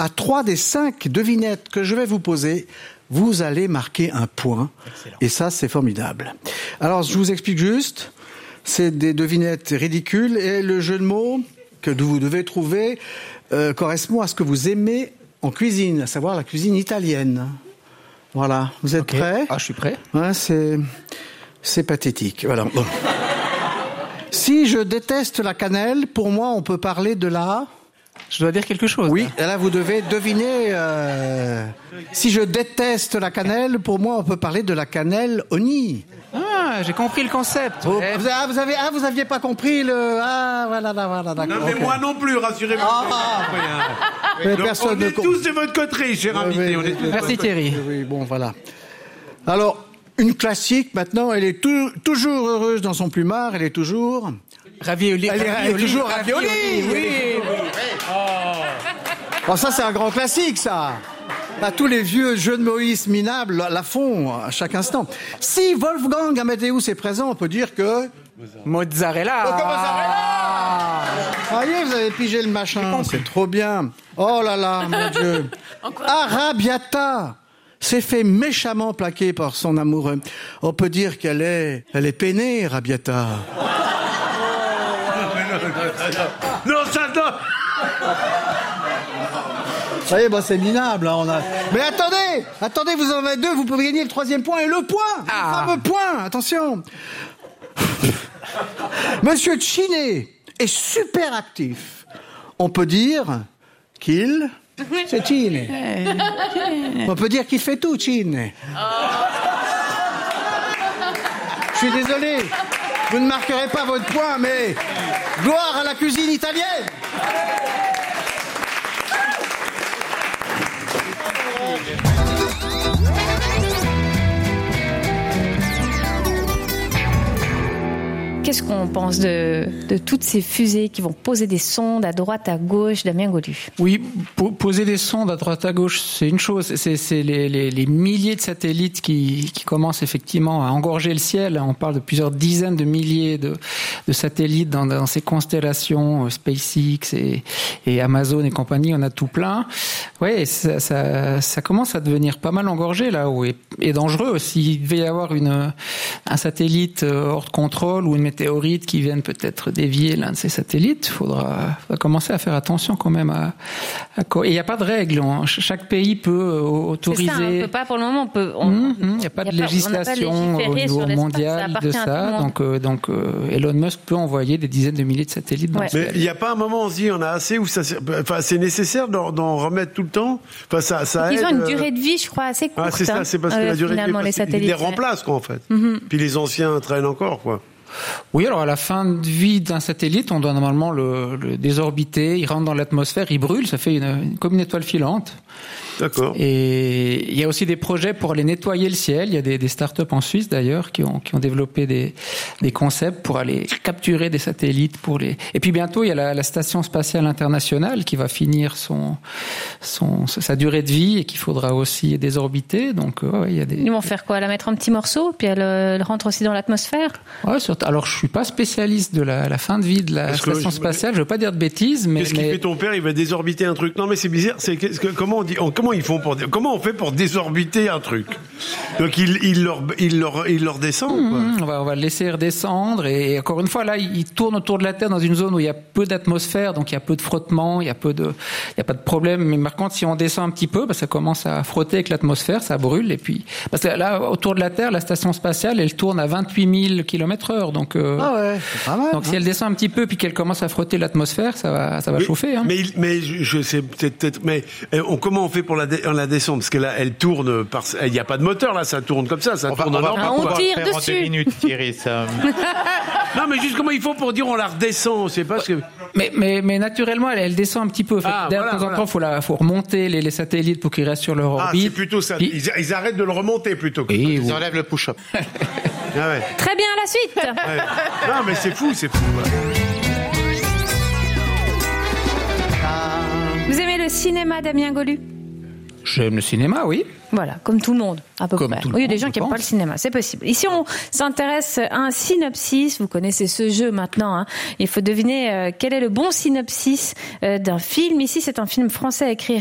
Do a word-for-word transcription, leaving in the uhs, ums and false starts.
à trois des cinq devinettes que je vais vous poser, vous allez marquer un point. Excellent. Et ça, c'est formidable. Alors, je vous explique juste. C'est des devinettes ridicules et le jeu de mots que vous devez trouver euh, correspond à ce que vous aimez en cuisine, à savoir la cuisine italienne. Voilà. Vous êtes okay. prêts ? Ah, je suis prêt. Ouais, c'est, c'est pathétique. Voilà. Bon. Si je déteste la cannelle, pour moi, on peut parler de la... Je dois dire quelque chose. Oui, et là, vous devez deviner... Euh... Si je déteste la cannelle, pour moi, on peut parler de la cannelle oni. Ah, j'ai compris le concept. Oh, vous, ah, vous avez, ah, vous aviez pas compris le... Ah, voilà, voilà, d'accord. Non, mais okay. moi non plus, rassurez-vous. Ah, ah, mais donc, personne on est ne... tous de votre côté, cher oui, invité. Oui, on est tous merci Thierry. Oui, bon, voilà. Alors, une classique, maintenant, elle est tout, toujours heureuse dans son plumard, elle est toujours... Ravioli. Elle est, elle est toujours ravioli, ravioli, oui. oui, oui. Oh. Bon, ça, c'est un grand classique, ça. Là, tous les vieux jeux de Moïse minables la font à chaque instant. Si Wolfgang Amadeus est présent, on peut dire que... Mozzarella. Oh, mozzarella. Voyez, vous avez pigé le machin, c'est trop bien. Oh là là, mon Dieu. Arrabbiata s'est fait méchamment plaquer par son amoureux. On peut dire qu'elle est, elle est peinée, Arrabbiata. Non, ça non. Vous voyez, bah, c'est minable. Hein, on a... Mais attendez, attendez, vous en avez deux, vous pouvez gagner le troisième point et le point, ah. le fameux point. Attention. Monsieur Chiné est super actif. On peut dire qu'il... C'est Chiné. On peut dire qu'il fait tout, Chiné. Je suis désolé. Vous ne marquerez pas votre point, mais gloire à la cuisine italienne. Qu'est-ce qu'on pense de, de toutes ces fusées qui vont poser des sondes à droite, à gauche, Damien Gaudu? Oui, po- poser des sondes à droite, à gauche, c'est une chose. C'est, c'est les, les, les milliers de satellites qui, qui commencent effectivement à engorger le ciel. On parle de plusieurs dizaines de milliers de, de satellites dans, dans ces constellations, SpaceX et, et Amazon et compagnie. On a tout plein. Ouais, ça, ça, ça commence à devenir pas mal engorgé là-haut et, et dangereux. S'il devait y avoir une, un satellite hors de contrôle ou une météorites qui viennent peut-être dévier l'un de ces satellites, il faudra, faudra commencer à faire attention quand même à, à et il n'y a pas de règles. On, chaque pays peut autoriser. C'est ça, on peut pas pour le moment. On peut. Il mmh, n'y a pas de législation au niveau mondial de ça. Donc, euh, donc euh, Elon Musk peut envoyer des dizaines de milliers de satellites dans ouais. le ciel. Mais il n'y a pas un moment où on se dit on a assez ou ça, enfin c'est nécessaire d'en, d'en remettre tout le temps. Enfin ça, ça aide. Ils ont une euh... durée de vie, je crois, assez courte. Ah, c'est ça, c'est parce que euh, la durée de vie, les satellites, ils les remplacent quoi en fait. Mm-hmm. Puis les anciens traînent encore quoi. Oui, alors à la fin de vie d'un satellite, on doit normalement le, le désorbiter, il rentre dans l'atmosphère, il brûle, ça fait une, une, comme une étoile filante. D'accord. Et il y a aussi des projets pour aller nettoyer le ciel. Il y a des, des startups en Suisse d'ailleurs qui ont, qui ont développé des, des concepts pour aller capturer des satellites pour les. Et puis bientôt il y a la, la station spatiale internationale qui va finir son, son sa durée de vie et qu'il faudra aussi désorbiter. Donc ouais, il y a des. Ils vont faire quoi? La mettre en petits morceaux puis elle, elle rentre aussi dans l'atmosphère? Ouais, surtout. Alors je suis pas spécialiste de la, la fin de vie de la Parce station je... spatiale. Je veux pas dire de bêtises, mais. Qu'est-ce qu'il mais... fait ton père? Il va désorbiter un truc. Non mais c'est bizarre. C'est que, comment on dit on, Comment ils font pour comment on fait pour désorbiter un truc? Donc il il leur il leur il leur descend quoi. Mmh, on va on va le laisser redescendre et encore une fois là il tourne autour de la Terre dans une zone où il y a peu d'atmosphère donc il y a peu de frottement, il y a peu de il y a pas de problème mais par contre si on descend un petit peu bah, ça commence à frotter avec l'atmosphère, ça brûle et puis parce que là autour de la Terre la station spatiale elle tourne à vingt-huit mille kilomètres heure donc euh, ah ouais, c'est pas mal, donc hein. Si elle descend un petit peu puis qu'elle commence à frotter l'atmosphère ça va ça va mais, chauffer hein. Mais mais je, je sais peut-être mais on, comment on fait pour la dé, la descendre parce que là elle tourne par il y a pas de moteur là ça tourne comme ça ça on tourne va, en on va, on on tire va faire dessus en deux minutes Thierry ça. Non mais juste comment il faut pour dire on la redescend c'est pas ce que mais mais mais naturellement elle, elle descend un petit peu. Ah, de voilà, temps en voilà. temps faut la faut remonter les, les satellites pour qu'ils restent sur leur orbite. Ah c'est plutôt ça Puis... ils, ils arrêtent de le remonter plutôt que ils oui. enlèvent le push-up. Ah ouais. Très bien la suite. Ouais. Non mais c'est fou c'est fou ouais. Vous aimez le cinéma, Damien Gaudu? J'aime le cinéma, oui. Voilà, comme tout le monde, à peu comme près. Tout le oui, il y a monde, des gens qui n'aiment pas le cinéma, c'est possible. Ici, on s'intéresse à un synopsis. Vous connaissez ce jeu maintenant. Hein. Il faut deviner euh, quel est le bon synopsis euh, d'un film. Ici, c'est un film français écrit